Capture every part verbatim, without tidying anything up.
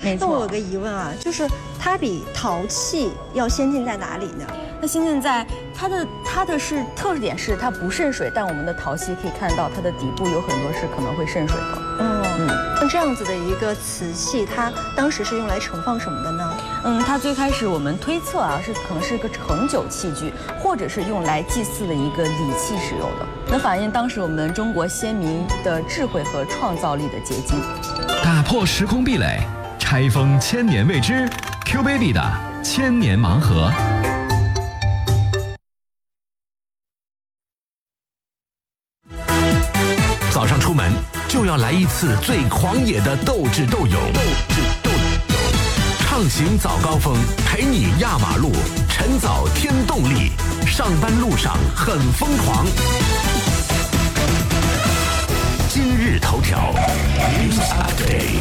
那我有个疑问啊，就是它比陶器要先进在哪里呢？ 那先进在它的它的是特点是它不渗水，但我们的陶器可以看到它的底部有很多是可能会渗水的。 嗯嗯，像这样子的一个瓷器，它当时是用来盛放什么的呢？ 嗯，它最开始我们推测啊，是可能是一个盛酒器具，或者是用来祭祀的一个礼器使用的，能反映当时我们中国先民的智慧和创造力的结晶。 打破时空壁垒，拆封千年未知 Q Baby 的千年盲盒。早上出门就要来一次最狂野的斗智斗勇，斗智斗勇，畅行早高峰，陪你压马路，晨早添动力，上班路上很疯狂。今日头条 News Update。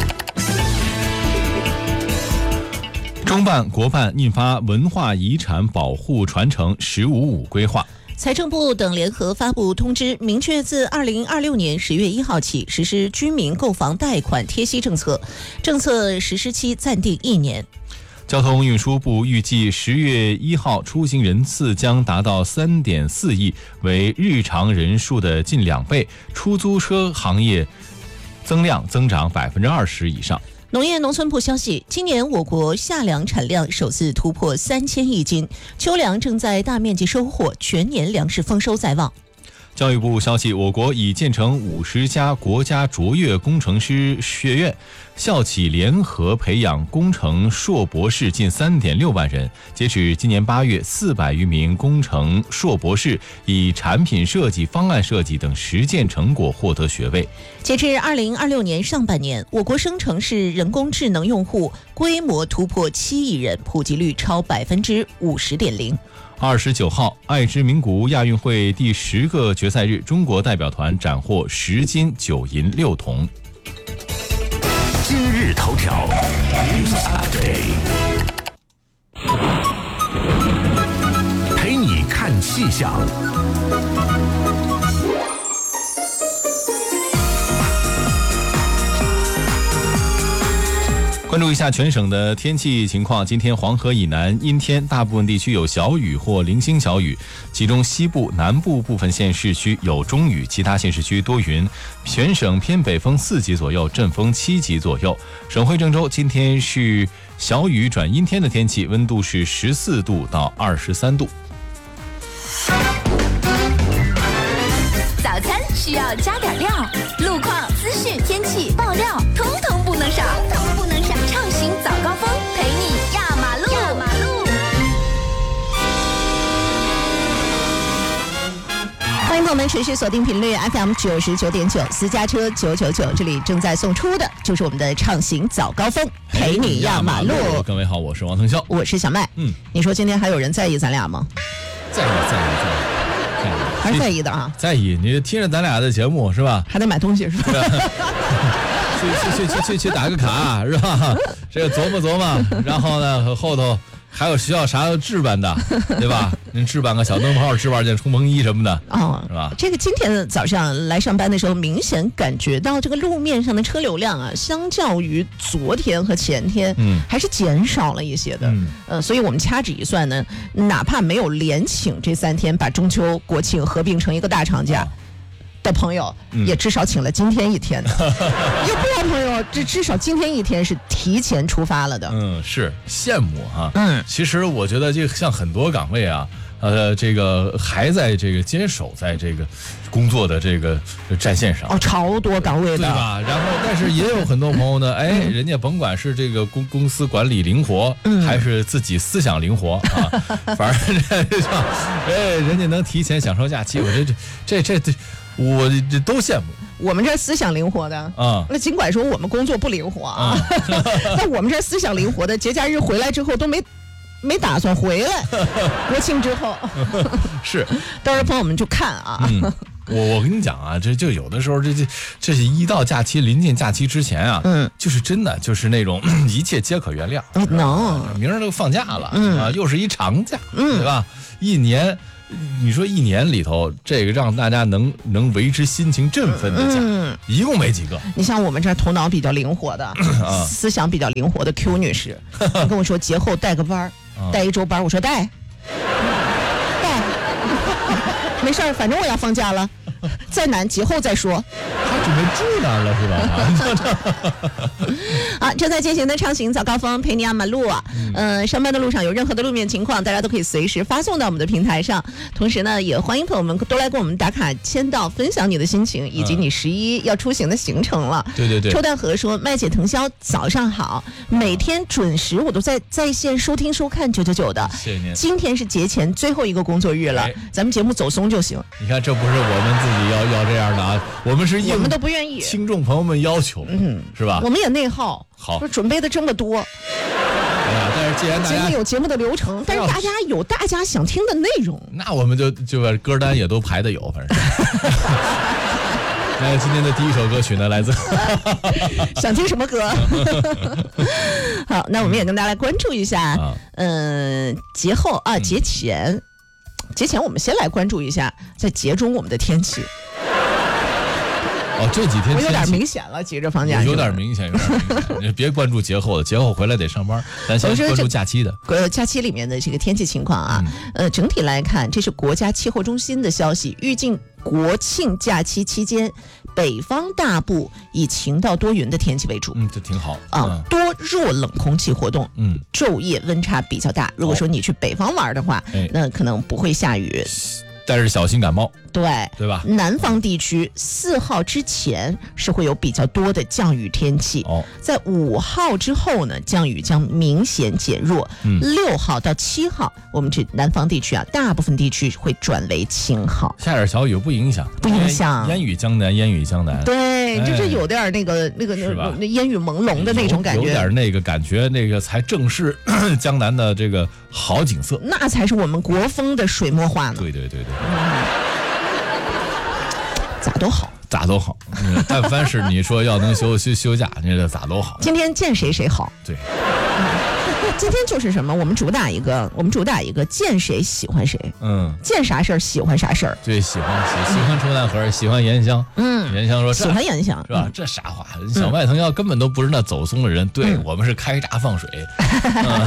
中办、国办印发文化遗产保护传承“十五五”规划。 财政部等联合发布通知，明确自二零二六年十月一号起实施居民购房贷款贴息政策，政策实施期暂定一年。 交通运输部预计十月一号出行人次将达到三点四亿，为日常人数的近两倍，出租车行业增量增长百分之二十以上。 农业农村部消息，今年我国夏粮产量首次突破三千亿斤，秋粮正在大面积收获，全年粮食丰收在望。 教育部消息，我国已建成五十家国家卓越工程师学院，校企联合培养工程硕博士近三点六万人。截止今年八月，四百余名工程硕博士以产品设计、方案设计等实践成果获得学位。 截至二零二六年上半年，我国生成式人工智能用户规模突破七亿人，普及率超百分之五十点零。 二十九号，爱知名古屋亚运会第十个决赛日，中国代表团斩获十金九银六铜。今日头条 News Update， 陪你看气象。关注一下全省的天气情况。今天黄河以南阴天，大部分地区有小雨或零星小雨，其中西部、南部部分县市区有中雨，其他县市区多云。全省偏北风四级左右，阵风七级左右。省会郑州今天是小雨转阴天的天气，温度是十四度到二十三度。 早餐需要加点料，路况、资讯、天气、爆料，通通不能少，通通不能少。畅行早高峰，陪你压马路。压马路。 欢迎朋友们持续锁定频率 F M 九十九点九，私家车九九九，这里正在送出的就是我们的畅行早高峰，陪你压马路。 各位好，我是王腾霄， 我是小麦。 嗯， 你说今天还有人在意咱俩吗？ 在意，在意，在意。 还是在意的啊， 在意。你听着咱俩的节目是吧？ 还得买东西是吧？ 去去去去去去打个卡是吧？这个琢磨琢磨，然后呢后头还有需要啥置办的，对吧？您置办个小灯泡，置办件冲锋衣什么的， 哦， 是吧？ 这个今天早上来上班的时候，明显感觉到这个路面上的车流量啊，相较于昨天和前天，嗯，还是减少了一些的。嗯，呃，所以我们掐指一算呢，哪怕没有连请这三天，把中秋、国庆合并成一个大长假。哦的朋友也至少请了今天一天的，嗯、有不少朋友这至少今天一天是提前出发了的。 嗯，是羡慕哈。嗯，其实我觉得这像很多岗位啊，呃，这个还在这个坚守在这个工作的这个战线上。 哦，超多岗位的， 对吧？然后，但是也有很多朋友呢，哎，嗯、人家甭管是这个公公司管理灵活，嗯、还是自己思想灵活啊，反正这像，哎，人家能提前享受假期，我这这这这。我这都羡慕， 我们这思想灵活的啊，那尽管说我们工作不灵活啊，那我们这思想灵活的，节假日回来之后都没没打算回来，国庆之后是， 到时候朋友们就看啊，嗯、 我我跟你讲啊，这就有的时候这这这是一到假期临近假期之前啊，嗯，就是真的就是那种一切皆可原谅。 能， 明儿都放假了，嗯啊，又是一长假，嗯，对吧？一年。你说一年里头，这个让大家能能维持心情振奋的假，嗯、一共没几个。 你像我们这头脑比较灵活的，啊、思想比较灵活的 Q 女士，你跟我说节后带个班儿，啊、带一周班，我说带，带，没事儿，反正我要放假了，再难节后再说。 他准备住那儿了是吧？啊，正在进行的畅行早高峰陪你压马路啊，嗯、呃，上班的路上有任何的路面情况，大家都可以随时发送到我们的平台上。同时呢，也欢迎朋友们多来跟我们打卡签到，分享你的心情以及你十一要出行的行程了。 对对对。 抽蛋盒说：“麦姐腾霄，早上好，每天准时我都在在线收听收看九九九的。 谢谢您。 今天是节前最后一个工作日了，哎、咱们节目走松就行。 你看，这不是我们自己要要这样的啊，我们是我们都不愿意， 听众朋友们要求，嗯，是吧？ 我们也内耗。” 好， 说准备的这么多， 哎呀，但是既然大家节目有节目的流程，但是大家有大家想听的内容， 那我们就就把歌单也都排的有，反正。那今天的第一首歌曲呢，来自想听什么歌？好，那我们也跟大家来关注一下，嗯、呃，节后啊，节前，节前我们先来关注一下，在节中我们的天气。 哦，这几天我有点明显了，急着放假有点明显，有点明显。你别关注节后的，节后回来得上班，咱先关注假期的。 呃，假期里面的这个天气情况啊，嗯、呃，整体来看，这是国家气候中心的消息，预计国庆假期期间，北方大部以晴到多云的天气为主。 嗯，这挺好啊、嗯，多弱冷空气活动，嗯，昼夜温差比较大。如果说你去北方玩的话，哦、那可能不会下雨。 但是小心感冒， 对对吧？ 南方地区四号之前是会有比较多的降雨天气，哦，在五号之后呢，降雨将明显减弱。嗯，六号到七号，我们这南方地区啊，大部分地区会转为晴好， 下点小雨不影响， 不影响。 烟雨江南，烟雨江南， 对，哎、就是有点那个那个那烟雨朦胧的那种感觉， 有, 有点那个感觉，那个才正是江南的这个好景色， 那才是我们国风的水墨画呢。 对对对对。 嗯，咋都好， 咋都好。嗯、但凡是你说要能休休休假，那就咋都好。 今天见谁谁好。 对、 嗯，今天就是什么？我们主打一个，我们主打一个见谁喜欢谁。嗯，见啥事儿喜欢啥事儿。 对，喜欢喜喜欢抽蛋盒，喜欢颜香。嗯，颜香说喜欢颜香是吧？嗯、这啥话？小麦腾要根本都不是那走松的人。对、嗯、我们是开闸放水。嗯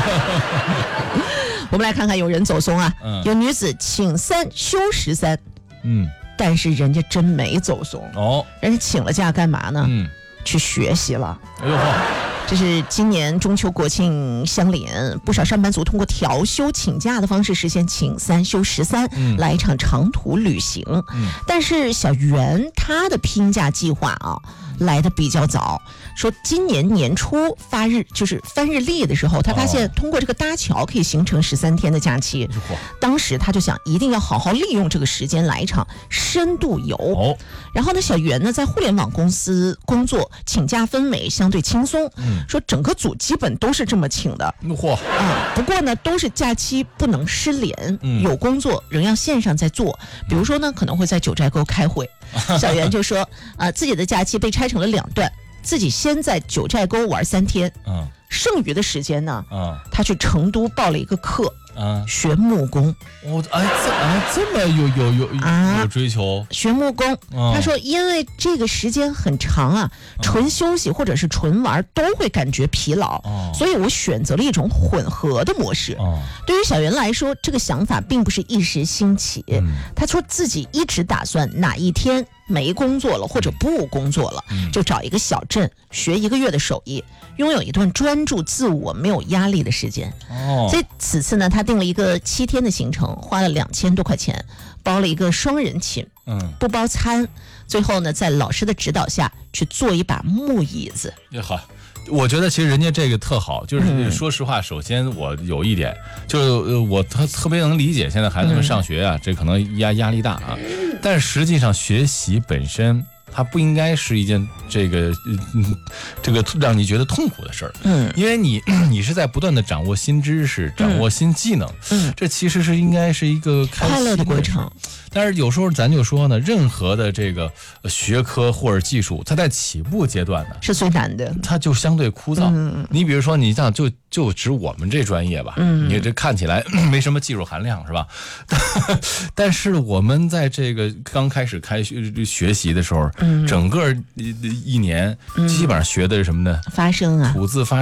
我们来看看有人走松啊，嗯、有女子请三休十三，嗯，但是人家真没走松哦，人家请了假干嘛呢？嗯，去学习了。哎呦，这是今年中秋国庆相连，不少上班族通过调休请假的方式实现请三休十三，嗯、来一场长途旅行。嗯、但是小袁他的拼假计划啊。来的比较早，说今年年初发日就是翻日历的时候，他发现通过这个搭桥可以形成十三天的假期。哦、当时他就想一定要好好利用这个时间来一场深度游。哦、然后呢，小袁呢在互联网公司工作，请假分美相对轻松。嗯、说整个组基本都是这么请的。嚯、啊！不过呢，都是假期不能失联，嗯、有工作仍要线上在做。比如说呢，可能会在九寨沟开会。小袁就说，啊、呃，自己的假期被拆成了两段，自己先在九寨沟玩三天，嗯，剩余的时间呢，嗯，他去成都报了一个课，嗯，学木工。 我、哦、哎，这啊这么有有有有有追求， 学木工。嗯、他说，因为这个时间很长啊，纯休息或者是纯玩都会感觉疲劳，哦、所以我选择了一种混合的模式。哦、对于小袁来说，这个想法并不是一时兴起，嗯、他说自己一直打算哪一天没工作了或者不工作了，嗯、就找一个小镇学一个月的手艺，拥有一段专注自我没有压力的时间。哦，所以此次呢，他定了一个七天的行程，花了两千多块钱，包了一个双人寝，嗯，不包餐。最后呢，在老师的指导下去做一把木椅子。 也好。我觉得其实人家这个特好，就是说实话，首先我有一点，就是我特特别能理解现在孩子们上学啊，这可能压压力大啊，但是实际上学习本身它不应该是一件这个嗯这个让你觉得痛苦的事儿。嗯，因为你你是在不断的掌握新知识，掌握新技能。嗯，这其实是应该是一个开快乐的过程。 但是有时候咱就说呢，任何的这个学科或者技术，它在起步阶段呢是最难的， 它就相对枯燥。嗯，你比如说，你像就就指我们这专业吧，嗯，你这看起来没什么技术含量是吧？但是我们在这个刚开始开学学习的时候，嗯，整个一一年基本上学的是什么呢？ 发声啊， 吐字发